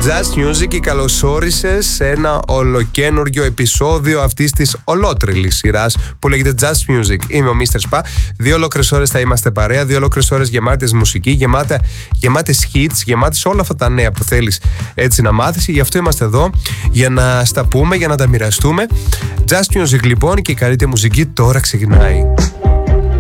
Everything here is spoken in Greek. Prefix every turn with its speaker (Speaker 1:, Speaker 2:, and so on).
Speaker 1: Just Music και καλωσόρισες σε ένα ολοκένουργιο επεισόδιο αυτής της ολότριλης σειράς που λέγεται Just Music. Είμαι ο Mr. Spa. 2 ολόκληρες ώρες θα είμαστε παρέα, 2 ολόκληρες ώρες γεμάτες μουσική, γεμάτες hits, γεμάτες όλα αυτά τα νέα που θέλεις έτσι να μάθεις. Γι' αυτό είμαστε εδώ, για να στα πούμε, για να τα μοιραστούμε. Just Music λοιπόν, και η καλύτερη μουσική τώρα ξεκινάει.